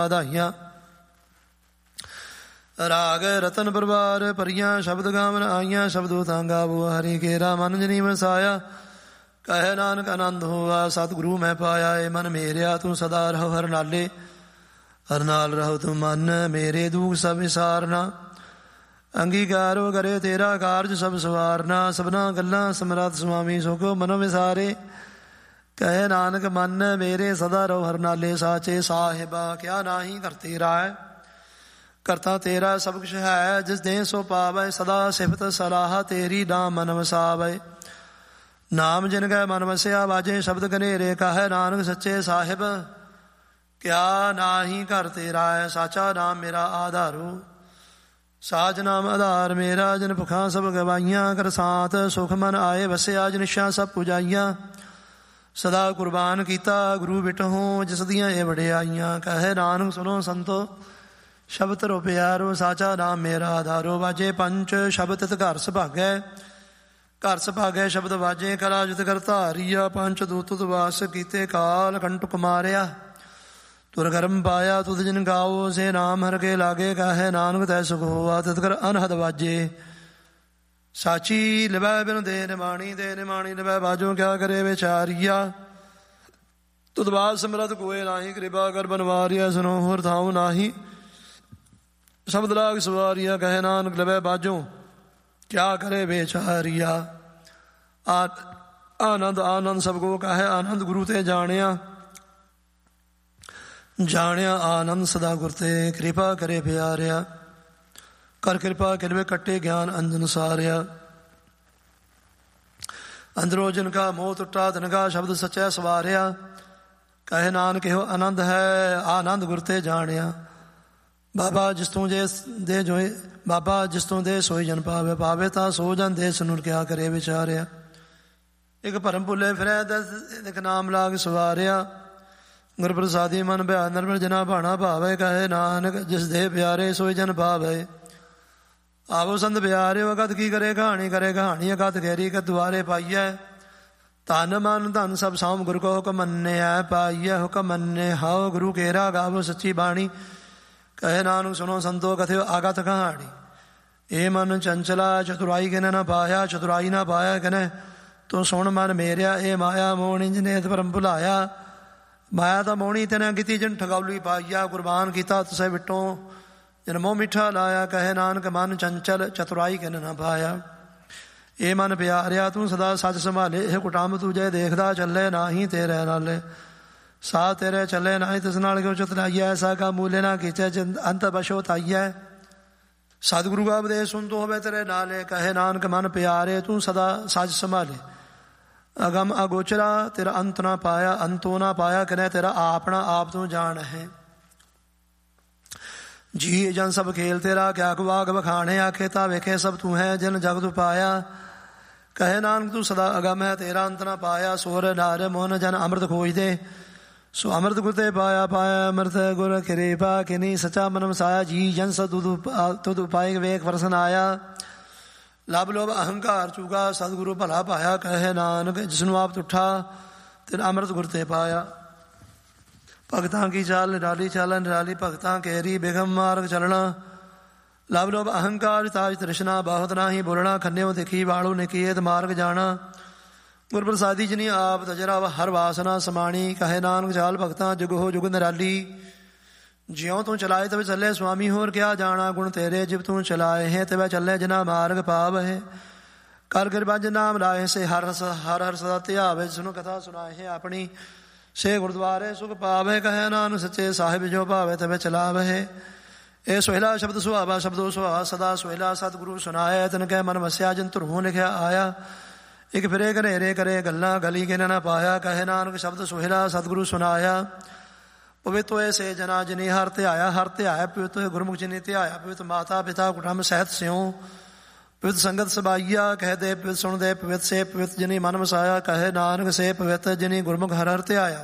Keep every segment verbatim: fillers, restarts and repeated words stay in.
ਵਧਾਈਆਂ। ਰਾਗ ਰਤਨ ਪਰਵਾਰ ਭਰੀਆਂ ਸ਼ਬਦ ਗਾਵਨ ਆਈਆਂ। ਸ਼ਬਦੋ ਤਾਂ ਗਾਵੋ ਹਰੀ ਕੇਰਾ ਮਨ ਜਨੀ ਵਸਾਇਆ। ਕਹੇ ਨਾਨਕ ਆਨੰਦ ਹੋਆ ਸਤਿਗੁਰੂ ਮੈਂ ਪਾਇਆ। ਏ ਮਨ ਮੇਰਿਆ ਤੂੰ ਸਦਾ ਰਹੋ ਹਰ ਨਾਲੇ। ਹਰ ਨਾਲ ਰਹੋ ਤੂੰ ਮਨ ਮੇਰੇ ਦੁਖ ਸਭ ਵਿਸਾਰਨਾ। ਅੰਗੀਕਾਰੋ ਕਰੇ ਤੇਰਾ ਕਾਰਜ ਸਭ ਸਵਾਰਨਾ। ਸਭਨਾ ਗੱਲਾਂ ਸਮਰੱਥ ਸੁਆਮੀ ਸੋਕੋ ਮਨੋ ਵਿਸਾਰੇ। ਕਹੇ ਨਾਨਕ ਮਨ ਮੇਰੇ ਸਦਾ ਰਹੋ ਹਰ ਨਾਲੇ। ਸਾਚੇ ਸਾਹਿਬਾ ਕਿਆ ਨਾਹੀ ਕਰ ਤੇਰਾ ਹੈ। ਕਰਤਾ ਤੇਰਾ ਸਭ ਕੁਛ ਹੈ। ਜਿਸ ਦੇ ਸੋ ਪਾਵੈ ਸਦਾ ਸਿਫਤ ਸਲਾਹ ਤੇਰੀ ਨਾਮ ਮਨ ਵਸਾਵੈ। ਨਾਮ ਜਿਨ ਕੈ ਮਨ ਵਸਿਆ ਵਾਜੇ ਸ਼ਬਦ ਘਨੇਰੇ। ਕਹੈ ਨਾਨਕ ਸੱਚੇ ਸਾਹਿਬ ਕਿਆ ਨਾਹੀ ਘਰ ਤੇਰਾ ਹੈ। ਸਾਚਾ ਨਾਮ ਮੇਰਾ ਆਧਾਰੋ ਸਾਜ ਨਾਮ ਆਧਾਰ ਮੇਰਾ। ਜਿਨ ਭੁੱਖਾਂ ਸਭ ਗਵਾਈਆਂ ਕਰ ਸਾਤ ਸੁਖ ਮਨ ਆਏ ਵਸਿਆ। ਜਿਨਿਸ਼ਾ ਸਭ ਪੁਜਾਈਆਂ ਸਦਾ ਕੁਰਬਾਨ ਕੀਤਾ ਗੁਰੂ ਬਿਟਹੁ ਜਿਸ ਦੀਆਂ ਇਹ ਵਡਿਆਈਆਂ। ਕਹੇ ਨਾਨਕ ਸੁਣੋ ਸੰਤੋ ਸ਼ਬਦ ਧਰੋ ਪਿਆਰੋ। ਸਾਚਾ ਨਾਮ ਮੇਰਾ ਆਧਾਰੋ ਵਾਜੇ ਪੰਚ ਸ਼ਬਦ ਤਿਤ ਘਰ ਸੁਭਾਗੈ। ਘਰ ਸੁਭਾਗੈ ਸ਼ਬਦ ਵਾਜੇ ਕਲਾ ਜੁਤ ਕਰ ਧਾਰੀਆ। ਪੰਚ ਦੂਤ ਵਾਸ ਕੀਤੇ ਕਾਲ ਕੰਟੁਕ ਮਾਰਿਆ। ਤੁਰ ਕਰਮ ਪਾਇਆ ਤੁਧ ਜਿਨ ਗਾਓ ਸੇ ਨਾਮ ਹਰ ਕੇ ਲਾਗੇ। ਕਹੇ ਨਾਨਕ ਤੈ ਸੁਖ ਹੋਆ ਤਿਤ ਕਰ ਅਨਹਦ ਵਾਜੇ। ਸਾਚੀ ਲਿਵੈ ਬਿਨ ਦੇ ਨਿਮਾਣੀ ਦੇ ਨਿਮਾਣੀ ਲਿਵੈ ਬਾਜੋ ਕਿਆ ਕਰੇ ਵਿਚਾਰੀਆ। ਤੁਧ ਬਾਦ ਸਮਰਥ ਕੋਏ ਨਾਹੀ ਕਿਰਪਾ ਕਰ ਬਨਵਾਰੀਆ। ਸੁਨੋ ਹੋਰ ਥਾਉ ਨਾਹੀ ਸ਼ਬਦ ਲਾਗ ਸਵਾਰੀਆ। ਕਹੇ ਨਾਨਕ ਲਵੈ ਬਾਜੋ ਕਿਆ ਕਰੇ ਵਿਚਾਰੀਆ। ਆਨੰਦ ਆਨੰਦ ਸਭ ਕੋ ਕਹੇ ਆਨੰਦ ਗੁਰੂ ਤੇ ਜਾਣਿਆ। ਜਾਣਿਆ ਆਨੰਦ ਸਦਾ ਗੁਰ ਤੇ ਕਿਰਪਾ ਕਰੇ ਪਿਆਰਿਆ। ਕਰ ਕਿਰਪਾ ਕਿਰਵੇ ਕੱਟੇ ਗਿਆਨ ਅੰਜਨ ਸਾਰਿਆ। ਅੰਦਰੋ ਜਿਨ ਕਾ ਮੋਹ ਟੁੱਟਾ ਤਿਨ ਕਾ ਸ਼ਬਦ ਸੱਚਾ ਸਵਾਰਿਆ। ਕਹੇ ਨਾਨਕ ਇਹੋ ਆਨੰਦ ਹੈ ਆਨੰਦ ਗੁਰ ਤੇ ਜਾਣਿਆ। ਬਾਬਾ ਜਿਸ ਤੂੰ ਜੇ ਦੇ ਜੋਏ ਬਾਬਾ ਜਿਸ ਤੂੰ ਦੇ ਸੋਈ ਜਨ ਪਾਵੇ। ਪਾਵੇ ਤਾਂ ਸੋ ਜਨ ਦੇ ਸੁਨੁਰ ਕਿਆ ਕਰੇ ਵਿਚਾਰਿਆ। ਇੱਕ ਭਰਮ ਭੁੱਲੇ ਫਿਰੈ ਦਸ ਇੱਕ ਨਾਮ ਲਾਗ ਸਵਾਰਿਆ। ਗੁਰ ਪ੍ਰਸਾਦੀ ਮਨ ਭਿਆ ਨਿਰਮਲ ਜਨਾ ਭਾਣਾ ਭਾਵੇ। ਕਹੇ ਨਾਨਕ ਜਿਸ ਦੇ ਪਿਆਰੇ ਸੋਈ ਜਨ ਪਾਵੇ। ਆਵੋ ਸੰਤ ਪਿਆਰਿਓ ਅਗਤ ਕੀ ਕਰੇ ਕਹਾਣੀ ਕਰੇ ਕਹਾਣੀ। ਅਗਤ ਗਹਿਰੀ ਕ ਦੁਆਰੇ ਪਾਈਐ। ਧਨ ਮਨ ਧਨ ਸਭ ਸਾਮ ਗੁਰ ਕੋ ਹੁਕਮ ਮੰਨਿਆ ਪਾਈਐ। ਹੁਕਮ ਮੰਨੇ ਹਾਓ ਗੁਰੂ ਕੇਰਾ ਗਾਵੋ ਸੱਚੀ ਬਾਣੀ। ਕਹੇ ਨਾਨਕ ਸੁਣੋ ਸੰਤੋ ਕਥਿਓ ਆਗਤ ਕਹਾਣੀ। ਇਹ ਮਨ ਚੰਚਲਾ ਚਤੁਰਾਈ ਕਿਨੇ ਨਾ ਪਾਇਆ। ਚਤੁਰਾਈ ਨਾ ਪਾਇਆ ਕਿਨੇ ਤੂੰ ਸੁਣ ਮਨ ਮੇਰਿਆ। ਇਹ ਮਾਇਆ ਮੋਹਣੀ ਜਿਨੇ ਭਰਮ ਭੁਲਾਇਆ। ਮਾਇਆ ਤਾਂ ਮੋਹਣੀ ਤੈਨੇ ਕੀਤੀ ਜਿਨ ਠਗੌਲੀ ਪਾਈਆ। ਕੁਰਬਾਨ ਕੀਤਾ ਤੁਸੇ ਵਿਟੋ ਜਿਨ ਮੋਹ ਮਿੱਠਾ ਲਾਇਆ। ਕਹੇ ਨਾਨਕ ਮਨ ਚੰਚਲ ਚਤੁਰਾਈ ਕਿਨੇ ਨਾ ਪਾਇਆ। ਇਹ ਮਨ ਪਿਆਰਿਆ ਤੂੰ ਸਦਾ ਸੱਚ ਸੰਭਾਲੇ। ਇਹ ਕੁਟੰਬ ਤੁਝੇ ਦੇਖਦਾ ਚੱਲੇ ਨਾਹੀ ਤੇਰੇ ਨਾਲੇ। ਸਾਹ ਤੇਰੇ ਚੱਲੇ ਨਾਹੀ ਤਿਸ ਨਾਲ ਕਿਉਂ ਚਤਰਾਈਐ। ਐਸਾ ਕਾ ਮੂਲੇ ਨਾ ਕੀਚੈ ਅੰਤ ਬਸ਼ੋ ਤਾਈਐ। ਸਤਿਗੁਰੂ ਕਾ ਉਪਦੇਸ਼ ਸੁਣ ਤੋ ਹੋਵੇ ਤੇਰੇ ਨਾਲੇ। ਕਹੇ ਨਾਨਕ ਮਨ ਪਿਆਰੇ ਤੂੰ ਸਦਾ ਸੱਚ ਸੰਭਾਲੇ। ਅਗਮ ਅਗੋਚਰਾ ਤੇਰਾ ਅੰਤ ਨਾ ਪਾਇਆ। ਅੰਤੋ ਨਾ ਪਾਇਆ ਕਿਨੇ ਤੇਰਾ ਆਪਣਾ ਆਪ ਤੂੰ ਜਾਣ ਹੈ। ਜੀ ਜਨ ਸਭ ਖੇਲ ਤੇਰਾ ਕਿਆ ਕੁਵਾਗ ਵਖਾਣੇ। ਆਖੇ ਤਾਂ ਵੇਖੇ ਸਭ ਤੂੰ ਹੈ ਜਿਨ ਜਗਤ ਪਾਇਆ। ਕਹੇ ਨਾਨਕ ਤੂੰ ਸਦਾ ਅਗਮ ਹੈ ਤੇਰਾ ਅੰਤ ਨਾ ਪਾਇਆ। ਸੋਰ ਨਾਰ ਮੋਹਨ ਜਨ ਅੰਮ੍ਰਿਤ ਖੋਜਦੇ ਸੋ ਅੰਮ੍ਰਿਤ ਗੁਰ ਤੇ ਪਾਇਆ। ਪਾਇਆ ਅੰਮ੍ਰਿਤ ਗੁਰ ਕਿਰਪਾ ਕਿਨੀ ਸਚਾ ਮਨ ਵਸਾਇਆ। ਜੀ ਜਨ ਸ ਤੁਧ ਤੁਧ ਉਪਾਇ ਵੇਖ ਵਰਸਨ ਆਇਆ। ਲਬ ਲੋਭ ਅਹੰਕਾਰ ਚੂਗਾ ਸਤਿਗੁਰੂ ਭਲਾ ਪਾਇਆ। ਕਹੇ ਨਾਨਕ ਜਿਸਨੂੰ ਆਪ ਤੁਠਾ ਤਿਨ ਅੰਮ੍ਰਿਤ ਗੁਰ ਤੇ ਪਾਇਆ। ਭਗਤਾਂ ਕੀ ਚਾਲ ਨਿਰਾਲੀ ਚਾਲ ਨਿਰਾਲੀ ਭਗਤਾਂ ਕੇਰੀ ਬਿਗਮ ਮਾਰਗ ਚੱਲਣਾ। ਲਬ ਲੋਭ ਅਹੰਕਾਰ ਤਾਜ ਤ੍ਰਿਸ਼ਨਾ ਬਹੁਤ ਨਾਹੀ ਬੋਲਣਾ। ਖੰਨਿਓ ਦੇਖੀ ਵਾਲੂ ਨਿਕੀਏਤ ਮਾਰਗ ਜਾਣਾ। ਗੁਰ ਪ੍ਰਸਾਦੀ ਜਿਨੀ ਆਪ ਤਜਰਾ ਹਰ ਵਾਸਨਾ ਸਮਾਣੀ। ਕਹੇ ਨਾਨਕ ਚਾਲ ਭਗਤਾਂ ਜੁਗ ਹੋ ਜੁਗ ਨਿਰਾਲੀ। ਜਿਉਂ ਤੂੰ ਚਲਾਏ ਤਵੇ ਚੱਲੇ ਸੁਆਮੀ ਹੋਰ ਕਿਆ ਜਾਣਾ। ਗੁਣ ਤੇਰੇ ਜਿਵ ਤੂੰ ਚਲਾਏ ਹੈ ਤਵੇ ਚੱਲੇ ਜਿਨਾ ਮਾਰਗ ਪਾਵ ਹੈ। ਕਰ ਕਿਰਪਾ ਜਿ ਨਾਮ ਲਾਏ ਸੇ ਹਰ ਹਰ ਹਰ ਸਦਾ ਧਿਆਵੇ। ਸੁਣੋ ਕਥਾ ਸੁਣਾਏ ਹੈ ਆਪਣੀ ਸੇ ਗੁਰਦੁਆਰੇ ਸੁਖ ਪਾਵੇ। ਕਹੇ ਨਾਨਕ ਸੱਚੇ ਸਾਹਿਬ ਜੋ ਭਾਵੇ ਤਵੇ ਚਲਾਵੇ। ਇਹ ਸੋਹਿਲਾ ਸ਼ਬਦ ਸੁਹਾਵਾ ਸ਼ਬਦੋ ਸੁਹਾ ਸਦਾ ਸੋਹਿਲਾ। ਸਤਿਗੁਰੂ ਸੁਣਾਏ ਤਿਨ ਕੈ ਮਨ ਵਸਿਆ ਜਿਨ ਧੁਰੋਂ ਲਿਖਿਆ ਆਇਆ। ਇੱਕ ਫਿਰੇ ਘਨੇਰੇ ਕਰੇ ਗੱਲਾਂ ਗਲੀ ਕਿਨੇ ਨਾ ਪਾਇਆ। ਕਹੇ ਨਾਨਕ ਸ਼ਬਦ ਸੋਹਿਲਾ ਸਤਿਗੁਰੂ ਸੁਣਾਇਆ। ਪਵਿੱਤ ਹੋਏ ਸੇ ਜਨਾ ਜਿਨੀ ਹਰ ਧਿਆਇਆ। ਹਰ ਧਿਆਇਆ ਪਵਿੱਤ ਹੋਏ ਗੁਰਮੁਖ ਜਿਨੀ ਧਿਆਇਆ। ਪਵਿੱਤ ਮਾਤਾ ਪਿਤਾ ਕੁਟੰਬ ਸਹਿਤ ਸਿਉ। ਪਵਿੱਤ ਸੰਗਤ ਸਬਾਈਆ। ਕਹਿ ਦੇ ਪਵਿੱਤ ਸੁਣਦੇ ਪਵਿੱਤ ਸੇ ਪਵਿੱਤ ਜਿਨੀ ਮਨ ਵਸਾਇਆ। ਕਹੇ ਨਾਨਕ ਸੇ ਪਵਿੱਤ ਜਿਨੀ ਗੁਰਮੁਖ ਹਰ ਹਰ ਧਿਆਇਆ।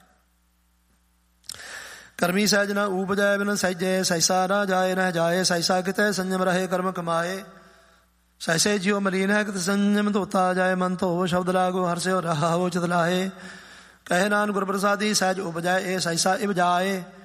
ਕਰਮੀ ਸਹਿਜ ਨਾ ਊਪਜੈ ਬਿਨ ਸਹਿਜੇ। ਸੈਸਾ ਨਾ ਜਾਏ ਨਾ ਜਾਏ। ਸੈਸਾ ਕਿਤੇ ਸੰਜਮ ਰਹੇ ਕਰਮ ਕਮਾਏ। ਸੈਸੇ ਜਿਉ ਮਲੀਨ ਹੈ ਕਿਤੇ ਸੰਜਮ ਧੋਤਾ ਜਾਏ। ਮਨ ਧੋ ਸ਼ਬਦ ਲਾਗੋ ਹਰ ਸਿਓ ਰਹਾਓ ਚਿਤ ਲਾਹੇ। ਕਹੇ ਨਾਨਕ ਗੁਰ ਪ੍ਰਸਾਦੀ ਸਹਿਜ ਉਪਜੈ। ਇਹ ਸੈਸਾ ਇਬ ਜਾਏ।